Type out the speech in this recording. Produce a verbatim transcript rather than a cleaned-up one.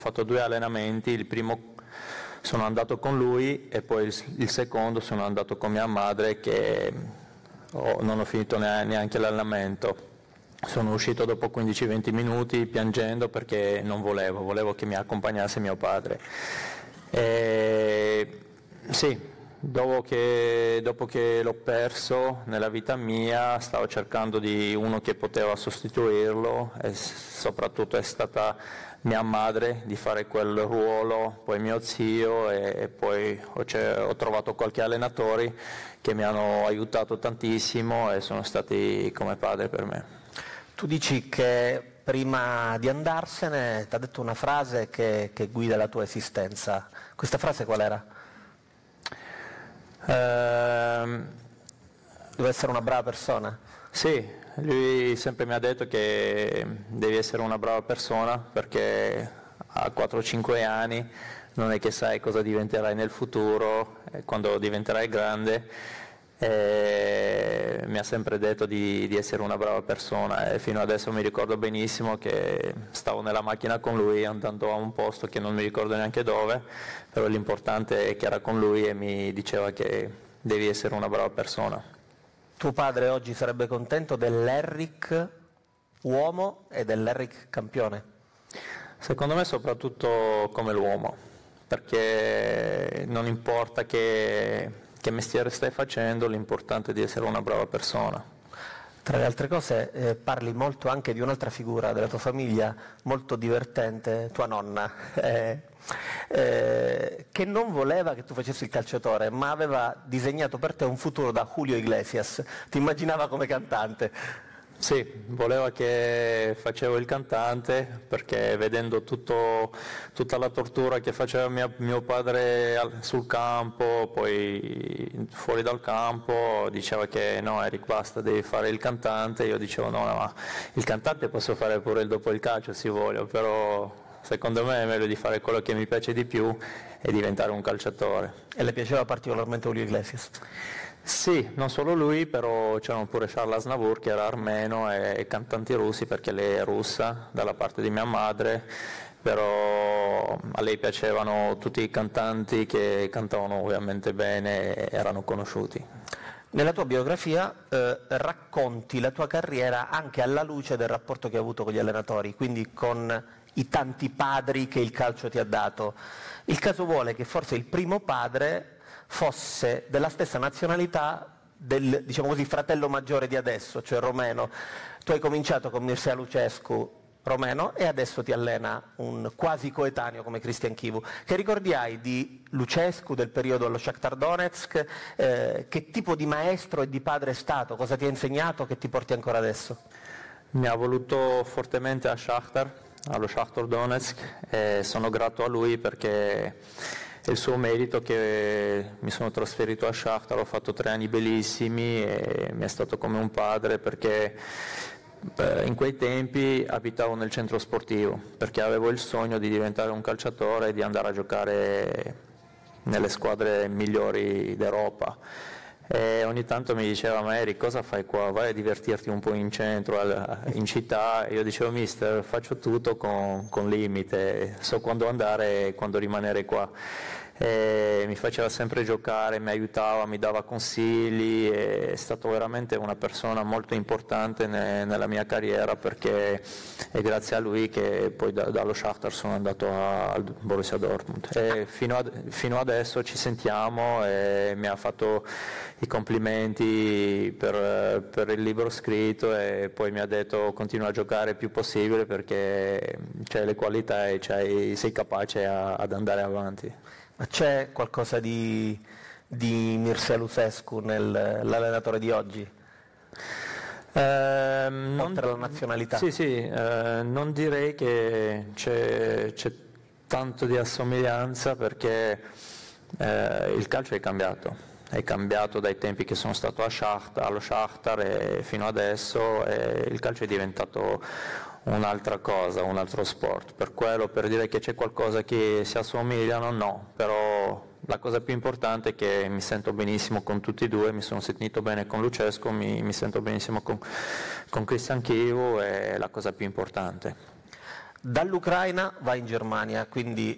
fatto due allenamenti, il primo sono andato con lui e poi il, il secondo sono andato con mia madre che oh, non ho finito neanche l'allenamento. Sono uscito dopo quindici venti minuti piangendo perché non volevo, volevo che mi accompagnasse mio padre. E, sì, dopo che, dopo che l'ho perso nella vita mia stavo cercando di uno che poteva sostituirlo e soprattutto è stata mia madre di fare quel ruolo, poi mio zio e, e poi ho, ho trovato qualche allenatore che mi hanno aiutato tantissimo e sono stati come padre per me. Tu dici che prima di andarsene ti ha detto una frase che, che guida la tua esistenza. Questa frase qual era? Ehm, Deve essere una brava persona? Sì. Lui sempre mi ha detto che devi essere una brava persona perché a quattro cinque anni non è che sai cosa diventerai nel futuro, quando diventerai grande. E mi ha sempre detto di, di essere una brava persona e fino adesso mi ricordo benissimo che stavo nella macchina con lui andando a un posto che non mi ricordo neanche dove, però l'importante è che era con lui e mi diceva che devi essere una brava persona. Tuo padre oggi sarebbe contento dell'Eric uomo e dell'Eric campione? Secondo me soprattutto come l'uomo, perché non importa che, che mestiere stai facendo, l'importante è di essere una brava persona. Tra le altre cose eh, parli molto anche di un'altra figura della tua famiglia, molto divertente, tua nonna, eh, eh, che non voleva che tu facessi il calciatore, ma aveva disegnato per te un futuro da Julio Iglesias, ti immaginava come cantante. Sì, voleva che facevo il cantante perché vedendo tutto, tutta la tortura che faceva mia, mio padre sul campo, poi fuori dal campo, diceva che no Eric basta, devi fare il cantante, io dicevo no, no, il cantante posso fare pure dopo il calcio se voglio, però secondo me è meglio di fare quello che mi piace di più e diventare un calciatore. E le piaceva particolarmente Julio Iglesias? Sì, non solo lui, però c'erano pure Charles Aznavour che era armeno e, e cantanti russi perché lei è russa dalla parte di mia madre, però a lei piacevano tutti i cantanti che cantavano ovviamente bene e erano conosciuti. Nella tua biografia eh, racconti la tua carriera anche alla luce del rapporto che hai avuto con gli allenatori, quindi con i tanti padri che il calcio ti ha dato. Il caso vuole che forse il primo padre fosse della stessa nazionalità del, diciamo così, fratello maggiore di adesso, cioè romeno. Tu hai cominciato con Mircea Lucescu, romeno, e adesso ti allena un quasi coetaneo come Cristian Chivu. Che ricordi hai di Lucescu, del periodo allo Shakhtar Donetsk? Eh, che tipo di maestro e di padre è stato? Cosa ti ha insegnato che ti porti ancora adesso? Mi ha voluto fortemente a Shakhtar, allo Shakhtar Donetsk, e sono grato a lui perché è il suo merito che mi sono trasferito a Shakhtar, ho fatto tre anni bellissimi e mi è stato come un padre perché in quei tempi abitavo nel centro sportivo perché avevo il sogno di diventare un calciatore e di andare a giocare nelle squadre migliori d'Europa. E ogni tanto mi diceva ma Eric cosa fai qua? Vai a divertirti un po' in centro, in città. E io dicevo mister faccio tutto con, con limite, so quando andare e quando rimanere qua. E mi faceva sempre giocare, mi aiutava, mi dava consigli, è stato veramente una persona molto importante ne, nella mia carriera perché è grazie a lui che poi da, dallo Shakhtar sono andato al Borussia Dortmund e fino, ad, fino adesso ci sentiamo e mi ha fatto i complimenti per, per il libro scritto e poi mi ha detto continua a giocare il più possibile perché c'hai le qualità e c'hai, sei capace a, ad andare avanti. Ma c'è qualcosa di, di Mircea Lucescu nell'allenatore di oggi? Eh, non, oltre alla nazionalità? Sì, sì, eh, non direi che c'è, c'è tanto di assomiglianza perché eh, il calcio è cambiato, è cambiato dai tempi che sono stato a Shakhtar, allo Shakhtar e fino adesso e il calcio è diventato un'altra cosa, un altro sport, per quello per dire che c'è qualcosa che si assomigliano no, però la cosa più importante è che mi sento benissimo con tutti e due, mi sono sentito bene con Lucescu, mi, mi sento benissimo con, con Cristian Chivu, è la cosa più importante. Dall'Ucraina va in Germania, quindi